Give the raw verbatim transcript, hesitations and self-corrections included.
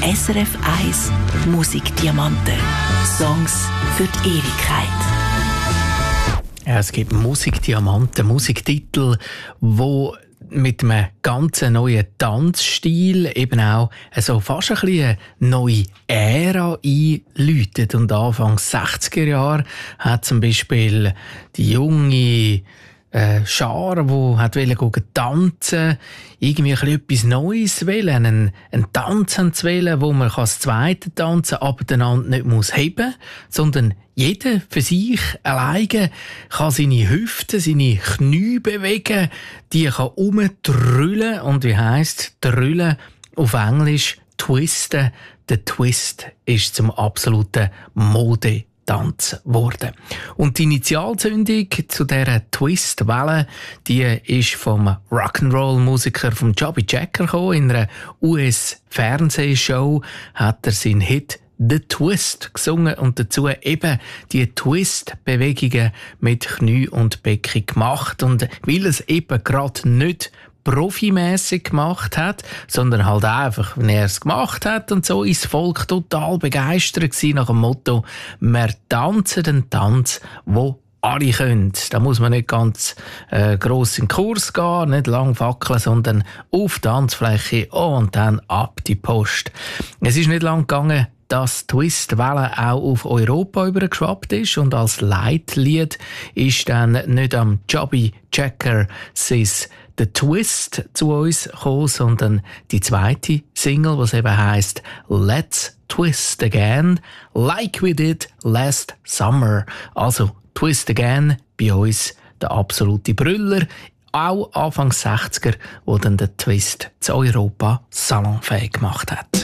S R F eins Musikdiamanten. Songs für die Ewigkeit. Ja, es gibt Musikdiamanten, Musiktitel, wo mit einem ganz neuen Tanzstil eben auch so fast ein bisschen eine neue Ära einläutet. Und Anfang sechziger Jahre hat zum Beispiel die junge äh, Schar, die hat wollte tanzen, irgendwie ein bisschen etwas Neues wollen, einen, einen Tanz zu wählen, wo man das zweite tanzen kann, aber den anderen nicht muss heben, sondern jeder für sich alleine kann seine Hüften, seine Knie bewegen, die kann umtrüllen und wie heisst trüllen auf Englisch twisten. Der Twist ist zum absoluten Mode Tanz geworden. Und die Initialzündung zu dieser Twist-Welle, die ist vom Rock'n'Roll-Musiker vom Chubby Checker gekommen. In einer U S-Fernsehshow hat er seinen Hit «The Twist» gesungen und dazu eben die Twist-Bewegungen mit Knie und Becken gemacht. Und weil es eben gerade nicht profimässig gemacht hat, sondern halt einfach, wenn er es gemacht hat und so, ist das Volk total begeistert gewesen nach dem Motto, wir tanzen den Tanz, wo alle können. Da muss man nicht ganz äh, gross in den Kurs gehen, nicht lang fackeln, sondern auf die Tanzfläche und dann ab die Post. Es ist nicht lang gegangen, dass Twist-Welle auch auf Europa übergeschwappt ist und als Leitlied ist dann nicht am Chubby Checker sis «The Twist» zu uns gekommen, sondern die zweite Single, was eben heisst «Let's Twist Again, like we did last summer». Also «Twist Again» bei uns der absolute Brüller, auch Anfang sechziger, wo dann der Twist zu Europa salonfähig gemacht hat.